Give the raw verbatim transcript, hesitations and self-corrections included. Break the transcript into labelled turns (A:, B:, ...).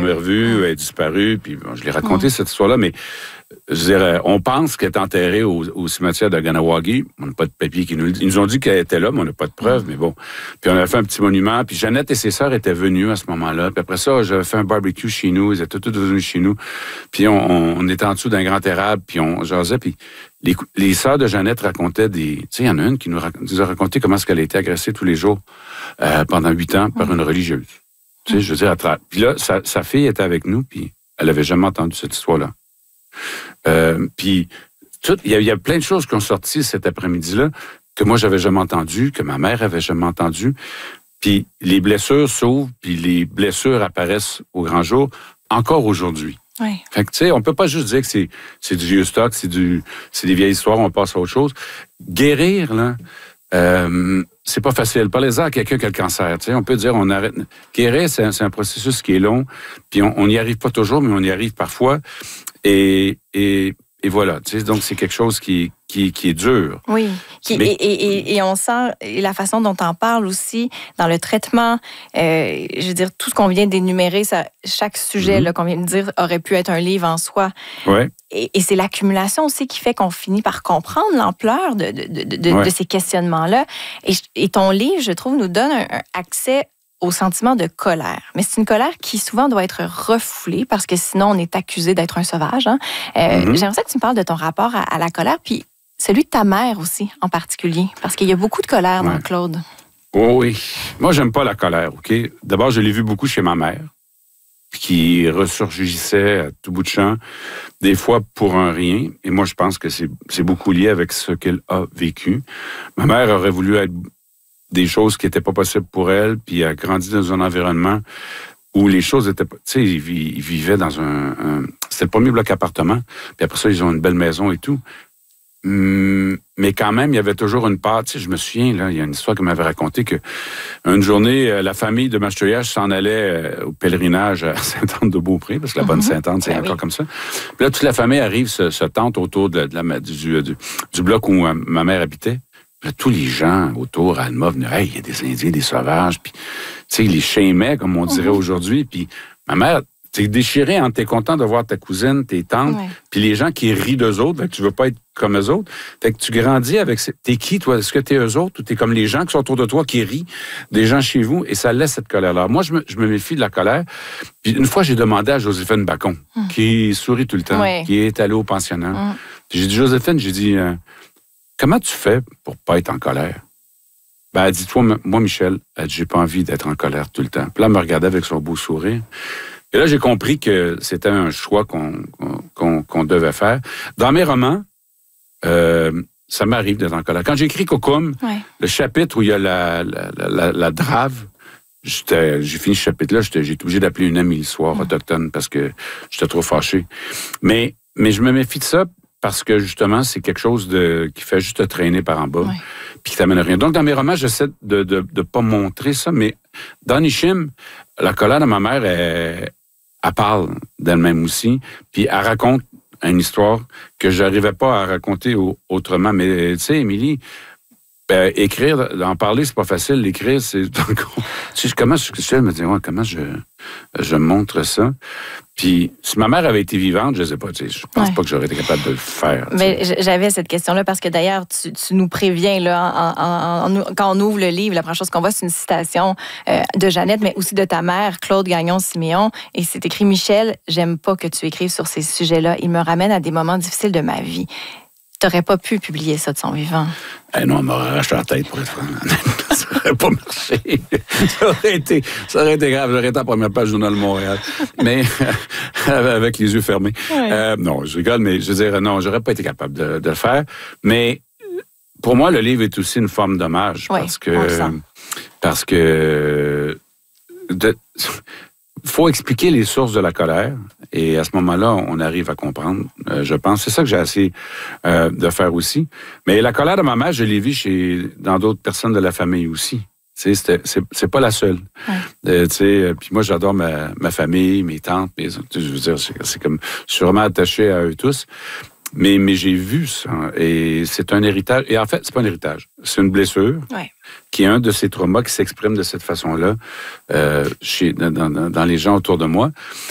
A: jamais revue, elle est disparue. Puis bon, je l'ai raconté, mmh. cette histoire-là, mais je dirais, on pense qu'elle est enterrée au, au cimetière de Kahnawake. On n'a pas de papier qui nous le dit. Ils nous ont dit qu'elle était là, mais on n'a pas de preuves, mmh. mais bon. Puis on avait fait un petit monument, puis Jeannette et ses sœurs étaient venues à ce moment-là. Puis après ça, j'avais fait un barbecue chez nous, ils étaient tous venus chez nous. Puis on, on, on était en dessous d'un grand érable, puis on jasait, puis les, les sœurs de Jeannette racontaient des... Tu sais, il y en a une qui nous, rac... nous a raconté comment est-ce qu'elle a été agressée tous les jours euh, pendant huit ans par mmh. une religieuse. Tu sais, je veux dire, à tra... Puis là, sa, sa fille était avec nous, puis elle avait jamais entendu cette histoire-là. Euh, puis, il y, y a plein de choses qui ont sorti cet après-midi-là que moi, j'avais jamais entendu, que ma mère avait jamais entendu. Puis, les blessures s'ouvrent, puis les blessures apparaissent au grand jour, encore aujourd'hui.
B: Oui.
A: Fait que, tu sais, on peut pas juste dire que c'est, c'est du vieux stock, c'est, du, c'est des vieilles histoires, on passe à autre chose. Guérir, là, euh, c'est pas facile. Parlez-en à quelqu'un qui a le cancer. Tu sais, on peut dire, on arrête. Guérir, c'est un, c'est un processus qui est long, puis on n'y arrive pas toujours, mais on y arrive parfois. Et, et, et voilà, tu sais, donc c'est quelque chose qui, qui, qui est dur.
B: Oui, qui, mais... et, et, et on sent et la façon dont on parle aussi dans le traitement, euh, je veux dire, tout ce qu'on vient d'énumérer, ça, chaque sujet mm-hmm. là, qu'on vient de dire aurait pu être un livre en soi.
A: Ouais.
B: Et, et c'est l'accumulation aussi qui fait qu'on finit par comprendre l'ampleur de, de, de, de, ouais. de ces questionnements-là. Et, et ton livre, je trouve, nous donne un, un accès au sentiment de colère. Mais c'est une colère qui souvent doit être refoulée parce que sinon on est accusé d'être un sauvage. Hein? Euh, mm-hmm. J'aimerais ça que tu me parles de ton rapport à, à la colère, puis celui de ta mère aussi en particulier, parce qu'il y a beaucoup de colère ouais. dans Claude.
A: Oh oui. Moi, j'aime pas la colère, OK? D'abord, je l'ai vu beaucoup chez ma mère, qui ressurgissait à tout bout de champ, des fois pour un rien. Et moi, je pense que c'est, c'est beaucoup lié avec ce qu'elle a vécu. Ma mère aurait voulu être des choses qui n'étaient pas possibles pour elle, puis elle a grandi dans un environnement où les choses étaient pas... Tu sais, ils, ils vivaient dans un, un... C'était le premier bloc appartement, puis après ça, ils ont une belle maison et tout. Hum, mais quand même, il y avait toujours une part... Tu sais, je me souviens, là, il y a une histoire qu'elle m'avait racontée que une journée, la famille de Mashteuiach s'en allait au pèlerinage à Sainte-Anne-de-Beaupré, parce que la bonne Sainte-Anne, c'est ben encore oui. comme ça. Puis là, toute la famille arrive, se, se tente autour de, de la, du, du, du bloc où ma mère habitait. Là, tous les gens autour, à Alma, venaient, hey, il y a des Indiens, des sauvages, puis, tu sais, ils les chaimaient, comme on dirait mm-hmm. aujourd'hui, puis ma mère, t'es déchirée, hein, t'es content de voir ta cousine, tes tantes, ouais. puis les gens qui rient d'eux autres, fait que tu veux pas être comme eux autres, fait que tu grandis avec... T'es qui, toi? Est-ce que t'es eux autres, ou t'es comme les gens qui sont autour de toi, qui rient, des gens chez vous, et ça laisse cette colère-là. Moi, je me, je me méfie de la colère, puis une fois, j'ai demandé à Joséphine Bacon, mm. qui sourit tout le temps, ouais. qui est allée au pensionnat, mm. j'ai dit, Joséphine, j'ai dit... Euh, comment tu fais pour pas être en colère? Ben, elle dit, toi, moi, Michel, elle dit, j'ai pas envie d'être en colère tout le temps. Puis là, elle me regardait avec son beau sourire. Et là, j'ai compris que c'était un choix qu'on, qu'on, qu'on devait faire. Dans mes romans, euh, ça m'arrive d'être en colère. Quand j'écris Kokoum, ouais. le chapitre où il y a la, la, la, la drave, j'étais, j'ai fini ce chapitre-là, j'étais, j'ai été obligé d'appeler une amie le soir, mmh. autochtone, parce que j'étais trop fâché. Mais, mais je me méfie de ça parce que, justement, c'est quelque chose de, qui fait juste te traîner par en bas, ouais. puis qui t'amène à rien. Donc, dans mes romans, j'essaie de ne de, de pas montrer ça, mais dans Nishim, la colère de ma mère, elle, elle parle d'elle-même aussi, puis elle raconte une histoire que je n'arrivais pas à raconter autrement. Mais, tu sais, Émilie, ben, écrire, en parler, c'est pas facile. L'écrire, c'est... tu sais, comment je, je me dis, ouais, comment je, je montre ça? Puis, si ma mère avait été vivante, je ne sais pas, tu sais, je pense ouais. pas que j'aurais été capable de le faire.
B: Mais j'avais cette question-là parce que d'ailleurs, tu, tu nous préviens, là, en, en, en, quand on ouvre le livre, la première chose qu'on voit, c'est une citation euh, de Jeannette, mais aussi de ta mère, Claude Gagnon-Siméon. Et c'est écrit, Michel, j'aime pas que tu écrives sur ces sujets-là. Il me ramène à des moments difficiles de ma vie. Tu n'aurais pas pu publier ça de son vivant.
A: Eh non, elle m'aurait arraché la tête pour être franc. Ça n'aurait pas marché. Ça aurait été, ça aurait été grave. J'aurais été à la première page du Journal de Montréal. Mais avec les yeux fermés. Ouais. Euh, non, je rigole, mais je veux dire, non, j'aurais pas été capable de, de le faire. Mais pour moi, le livre est aussi une forme d'hommage.
B: Ouais,
A: parce que. Parce que. De, faut expliquer les sources de la colère et à ce moment-là, on arrive à comprendre, euh, je pense. C'est ça que j'ai essayé euh, de faire aussi. Mais la colère de ma mère, je l'ai vue chez, dans d'autres personnes de la famille aussi. Tu sais, c'est, c'est pas la seule. Ouais. Euh, tu sais, puis moi, j'adore ma, ma famille, mes tantes, mes, je veux dire, c'est, c'est comme, je suis vraiment attaché à eux tous. Mais, mais j'ai vu ça, et c'est un héritage. Et en fait, c'est pas un héritage, c'est une blessure ouais. qui est un de ces traumas qui s'exprime de cette façon-là euh, chez, dans, dans, dans les gens autour de moi.